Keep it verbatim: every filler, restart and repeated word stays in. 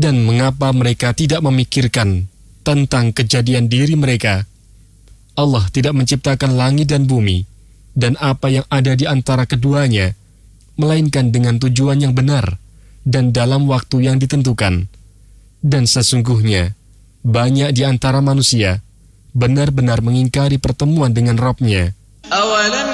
Dan mengapa mereka tidak memikirkan tentang kejadian diri mereka? Allah tidak menciptakan langit dan bumi dan apa yang ada di antara keduanya, melainkan dengan tujuan yang benar dan dalam waktu yang ditentukan. Dan sesungguhnya, banyak di antara manusia benar-benar mengingkari pertemuan dengan Rabb-Nya.